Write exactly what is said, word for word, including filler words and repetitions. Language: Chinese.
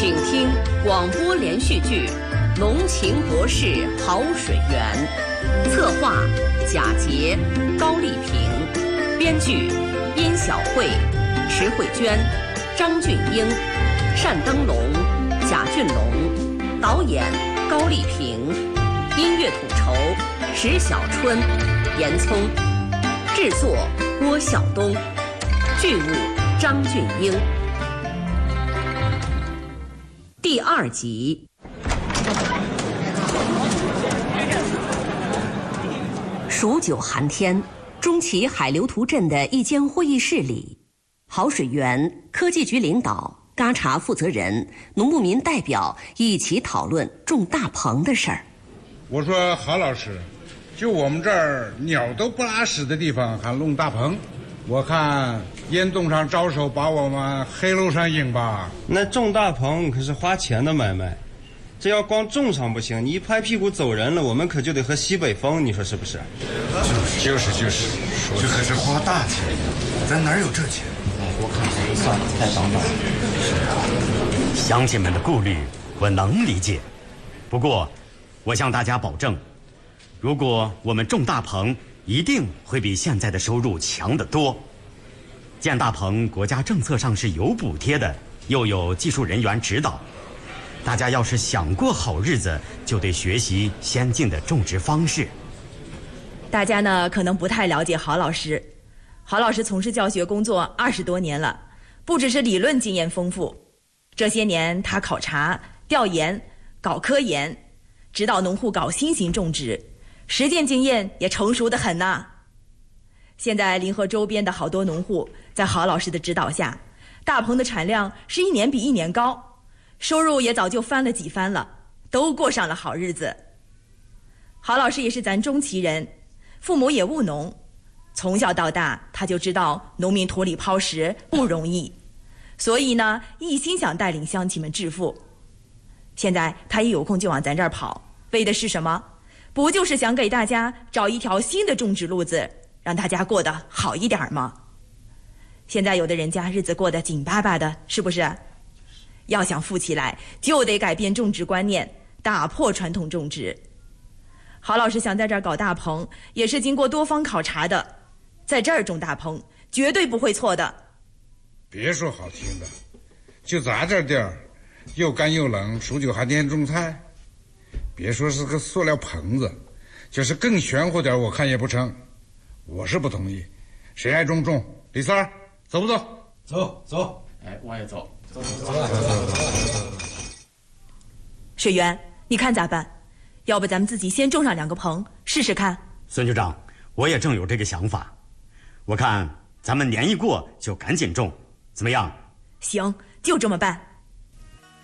请听广播连续剧《浓情博士好水源》，策划贾杰、高丽萍，编剧殷晓慧、石慧娟、张俊英、单登龙、贾俊龙，导演高丽萍，音乐统筹石小春、严聪，制作郭晓东，剧务张俊英。第二集。数九寒天，中旗海流图镇的一间会议室里，好水源、科技局领导、嘎查负责人、农牧民代表一起讨论种大棚的事儿。 我说郝老师，就我们这儿鸟都不拉屎的地方还弄大棚，我看烟垛上招手把我们黑路上引吧。 那种大棚可是花钱的买卖，这要光种上不行，你一拍屁股走人了，我们可就得喝西北风，你说是不是？ 就是就是， 这可是花大钱，咱哪有这钱？ 我看算了，太当当。 是啊，乡亲们的顾虑我能理解，不过我向大家保证，如果我们种大棚，一定会比现在的收入强得多。建大棚，国家政策上是有补贴的，又有技术人员指导。大家要是想过好日子，就得学习先进的种植方式。 大家呢可能不太了解郝老师，郝老师从事教学工作二十多年了，不只是理论经验丰富，这些年他考察、调研、搞科研，指导农户搞新型种植，实践经验也成熟得很呐。现在临河周边的好多农户在郝老师的指导下，大棚的产量是一年比一年高，收入也早就翻了几番了，都过上了好日子。郝老师也是咱中旗人，父母也务农，从小到大他就知道农民土里刨食不容易，所以呢一心想带领乡亲们致富。现在他一有空就往咱这儿跑，为的是什么？不就是想给大家找一条新的种植路子，让大家过得好一点吗？现在有的人家日子过得紧巴巴的，是不是？要想富起来，就得改变种植观念，打破传统种植。郝老师想在这儿搞大棚，也是经过多方考察的，在这儿种大棚绝对不会错的。 别说好听的，就咱这地儿，又干又冷，数九寒天种菜，别说是个塑料棚子，就是更玄乎点，我看也不成。我是不同意，谁爱种种。李三儿，走不走？ 走走。 哎，我也走。走走走走。水源，你看咋办？要不咱们自己先种上两个棚试试看？ 孙局长，我也正有这个想法。我看咱们年一过就赶紧种，怎么样？ 行，就这么办。